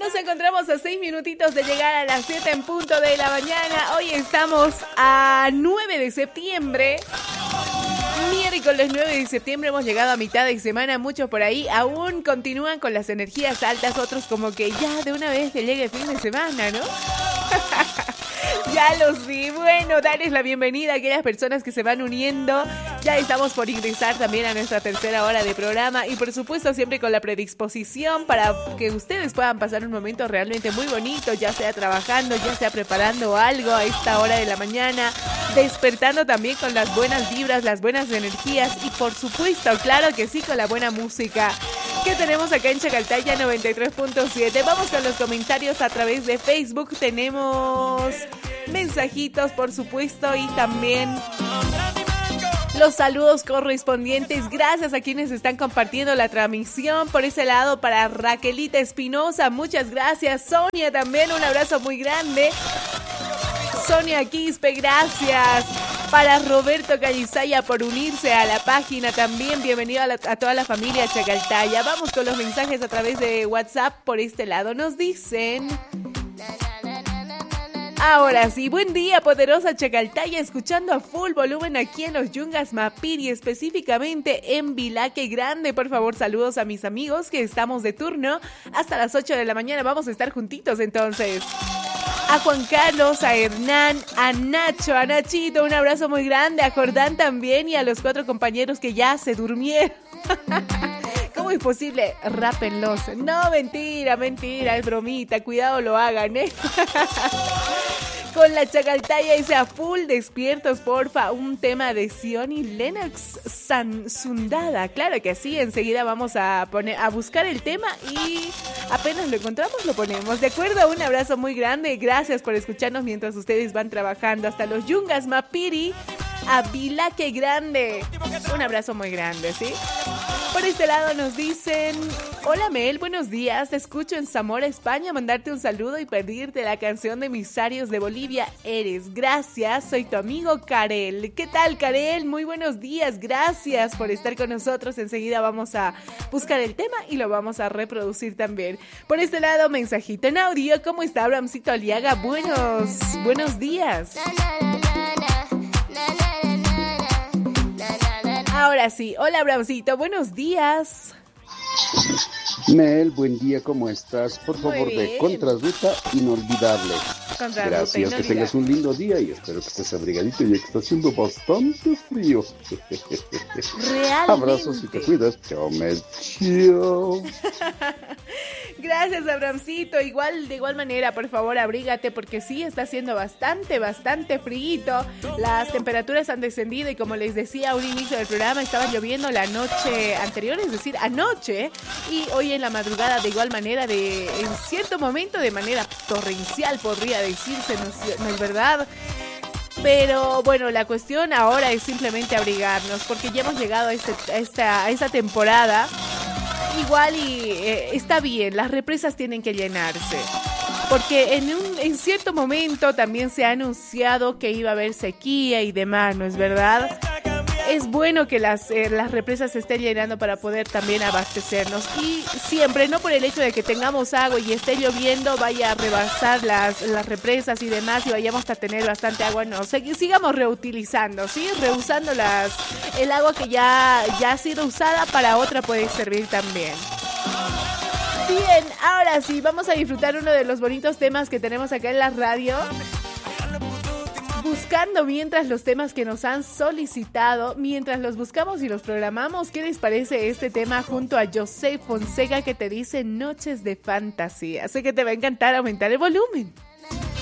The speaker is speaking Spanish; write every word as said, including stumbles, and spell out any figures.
Nos encontramos a seis minutitos de llegar a las siete en punto de la mañana. Hoy estamos a nueve de septiembre. Miércoles nueve de septiembre, hemos llegado a mitad de semana. Muchos por ahí aún continúan con las energías altas, otros como que ya de una vez que llegue el fin de semana, ¿no? Ya los vi. Bueno, darles la bienvenida a aquellas personas que se van uniendo. Ya estamos por ingresar también a nuestra tercera hora de programa y por supuesto siempre con la predisposición para que ustedes puedan pasar un momento realmente muy bonito, ya sea trabajando, ya sea preparando algo a esta hora de la mañana, despertando también con las buenas vibras, las buenas energías y por supuesto, claro que sí, con la buena música que tenemos acá en Chacaltaya noventa y tres punto siete. Vamos con los comentarios a través de Facebook. Tenemos mensajitos, por supuesto, y también los saludos correspondientes. Gracias a quienes están compartiendo la transmisión. Por ese lado, para Raquelita Espinosa, muchas gracias. Sonia también, un abrazo muy grande. Sonia Quispe, gracias. Para Roberto Calizaya por unirse a la página también. Bienvenido a, la, a toda la familia Chacaltaya. Vamos con los mensajes a través de WhatsApp. Por este lado nos dicen... Ahora sí, buen día, poderosa Chacaltaya, escuchando a full volumen aquí en los Yungas Mapiri, específicamente en Vilaque Grande. Por favor, saludos a mis amigos que estamos de turno. Hasta las ocho de la mañana vamos a estar juntitos entonces. A Juan Carlos, a Hernán, a Nacho, a Nachito, un abrazo muy grande. A Jordán también y a los cuatro compañeros que ya se durmieron. ¿Cómo es posible? Rápenlos. No, mentira, mentira, es bromita. Cuidado lo hagan, ¿eh? Con la Chacaltaya dice a full despiertos, porfa. Un tema de Sion y Lennox Sundada. Claro que sí, enseguida vamos a poner a buscar el tema y apenas lo encontramos lo ponemos. De acuerdo, un abrazo muy grande. Gracias por escucharnos mientras ustedes van trabajando. Hasta los Yungas Mapiri a Vilaque Grande. Un abrazo muy grande, ¿sí? Por este lado nos dicen: hola Mel, buenos días, te escucho en Zamora, España, mandarte un saludo y pedirte la canción de Emisarios de Bolivia, Eres. Gracias, soy tu amigo Karel. ¿Qué tal, Karel? Muy buenos días, gracias por estar con nosotros. Enseguida vamos a buscar el tema y lo vamos a reproducir también. Por este lado, mensajito en audio. ¿Cómo está Abrahamcito Aliaga? Buenos, buenos días. Ahora sí, hola Abrahamcito, buenos días. Mel, buen día, ¿cómo estás? Por favor, de Contrarruta Inolvidable. Contrarruta Gracias, inolvidable. Que tengas un lindo día y espero que estés abrigadito, ya que está haciendo bastante frío. Realmente. Abrazos y te cuidas. Chao, Mel. Chao. Gracias, Abrahamcito. Igual, de igual manera, por favor, abrígate porque sí está haciendo bastante, bastante frío. Las temperaturas han descendido y como les decía a un inicio del programa, estaba lloviendo la noche anterior, es decir, anoche, y hoy en la madrugada de igual manera, de en cierto momento de manera torrencial, podría decirse, ¿no, no es verdad? Pero bueno, la cuestión ahora es simplemente abrigarnos porque ya hemos llegado a, este, a, esta, a esta temporada. Igual y eh, está bien, las represas tienen que llenarse, porque en, un, en cierto momento también se ha anunciado que iba a haber sequía y demás, ¿no es verdad? Es bueno que las, eh, las represas se estén llenando para poder también abastecernos y siempre, no por el hecho de que tengamos agua y esté lloviendo, vaya a rebasar las, las represas y demás y vayamos a tener bastante agua, no, sigamos reutilizando, ¿sí? Reusando las, el agua que ya, ya ha sido usada para otra puede servir también. Bien, ahora sí, vamos a disfrutar uno de los bonitos temas que tenemos acá en la radio. Buscando mientras los temas que nos han solicitado, mientras los buscamos y los programamos, ¿qué les parece este tema junto a José Fonseca que te dice Noches de Fantasía? Sé que te va a encantar, aumentar el volumen.